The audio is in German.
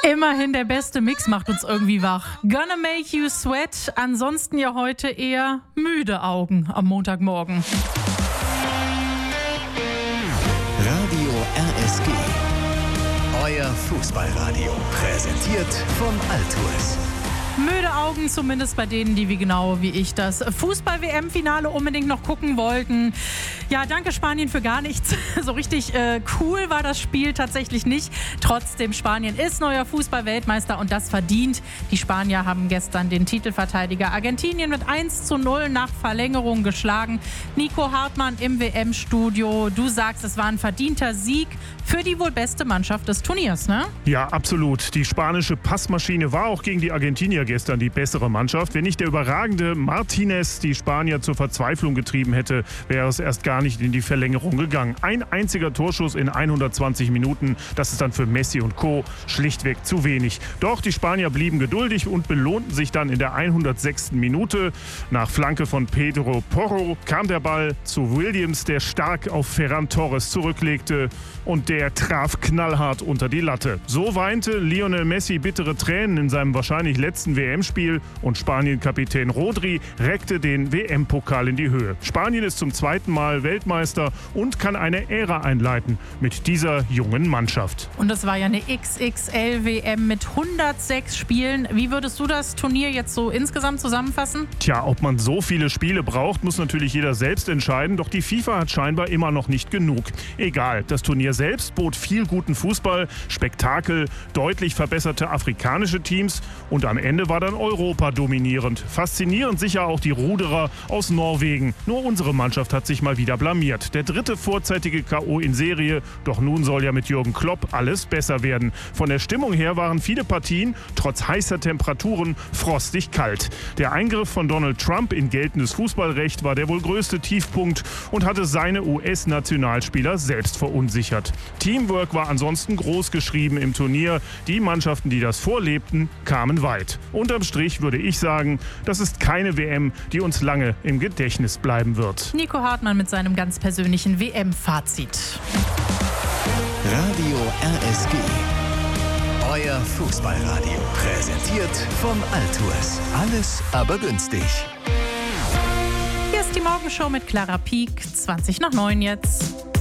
Immerhin der beste Mix macht uns irgendwie wach. Gonna make you sweat, ansonsten ja heute eher müde Augen am Montagmorgen. Radio RSG. Euer Fußballradio. Präsentiert von Altours. Müde Augen, zumindest bei denen, die wie genau wie ich das Fußball-WM-Finale unbedingt noch gucken wollten. Ja, danke Spanien für gar nichts. So richtig cool war das Spiel tatsächlich nicht. Trotzdem, Spanien ist neuer Fußball-Weltmeister und das verdient. Die Spanier haben gestern den Titelverteidiger Argentinien mit 1:0 nach Verlängerung geschlagen. Nico Hartmann im WM-Studio. Du sagst, es war ein verdienter Sieg für die wohl beste Mannschaft des Turniers, ne? Ja, absolut. Die spanische Passmaschine war auch gegen die Argentinier gestern die bessere Mannschaft. Wenn nicht der überragende Martinez die Spanier zur Verzweiflung getrieben hätte, wäre es erst gar nicht in die Verlängerung gegangen. Ein einziger Torschuss in 120 Minuten, das ist dann für Messi und Co. schlichtweg zu wenig. Doch die Spanier blieben geduldig und belohnten sich dann in der 106. Minute. Nach Flanke von Pedro Porro kam der Ball zu Williams, der stark auf Ferran Torres zurücklegte und der traf knallhart unter die Latte. So weinte Lionel Messi bittere Tränen in seinem wahrscheinlich letzten WM-Spiel und Spanien-Kapitän Rodri reckte den WM-Pokal in die Höhe. Spanien ist zum zweiten Mal Weltmeister und kann eine Ära einleiten mit dieser jungen Mannschaft. Und das war ja eine XXL-WM mit 106 Spielen. Wie würdest du das Turnier jetzt so insgesamt zusammenfassen? Tja, ob man so viele Spiele braucht, muss natürlich jeder selbst entscheiden. Doch die FIFA hat scheinbar immer noch nicht genug. Egal, das Turnier selbst bot viel guten Fußball, Spektakel, deutlich verbesserte afrikanische Teams und am Ende war dann Europa dominierend. Faszinierend sicher auch die Ruderer aus Norwegen. Nur unsere Mannschaft hat sich mal wieder blamiert. Der dritte vorzeitige K.O. in Serie. Doch nun soll ja mit Jürgen Klopp alles besser werden. Von der Stimmung her waren viele Partien trotz heißer Temperaturen frostig kalt. Der Eingriff von Donald Trump in geltendes Fußballrecht war der wohl größte Tiefpunkt und hatte seine US-Nationalspieler selbst verunsichert. Teamwork war ansonsten groß geschrieben im Turnier. Die Mannschaften, die das vorlebten, kamen weit. Unterm Strich würde ich sagen, das ist keine WM, die uns lange im Gedächtnis bleiben wird. Nico Hartmann mit seinem ganz persönlichen WM-Fazit. Radio RSG. Euer Fußballradio. Präsentiert von Altours. Alles aber günstig. Hier ist die Morgenshow mit Clara Pieck, 8:20 jetzt.